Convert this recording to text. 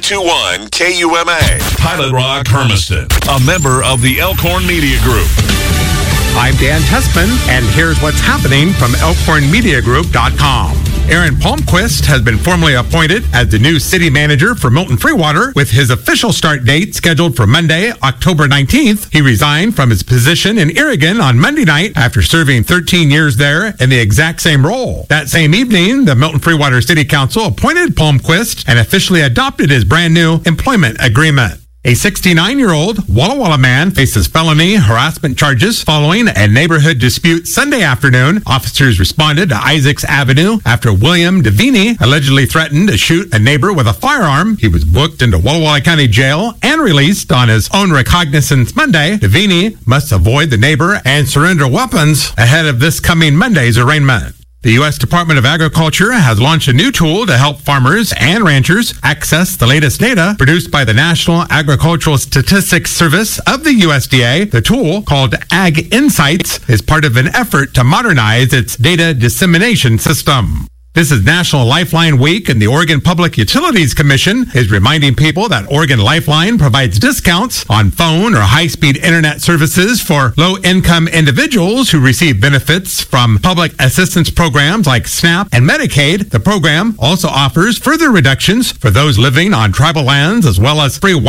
92.1 KUMA. Pilot Rock Hermiston, a member of the Elkhorn Media Group. I'm Dan Tessman, and here's what's happening from ElkhornMediaGroup.com. Aaron Palmquist has been formally appointed as the new city manager for Milton Freewater, with his official start date scheduled for Monday, October 19th. He resigned from his position in Oregon on Monday night after serving 13 years there in the exact same role. That same evening, the Milton Freewater City Council appointed Palmquist and officially adopted his brand new employment agreement. A 69-year-old Walla Walla man faces felony harassment charges following a neighborhood dispute Sunday afternoon. Officers responded to Isaacs Avenue after William Davini allegedly threatened to shoot a neighbor with a firearm. He was booked into Walla Walla County Jail and released on his own recognizance Monday. Davini must avoid the neighbor and surrender weapons ahead of this coming Monday's arraignment. The U.S. Department of Agriculture has launched a new tool to help farmers and ranchers access the latest data produced by the National Agricultural Statistics Service of the USDA. The tool, called Ag Insights, is part of an effort to modernize its data dissemination system. This is National Lifeline Week, and the Oregon Public Utilities Commission is reminding people that Oregon Lifeline provides discounts on phone or high-speed internet services for low-income individuals who receive benefits from public assistance programs like SNAP and Medicaid. The program also offers further reductions for those living on tribal lands, as well as free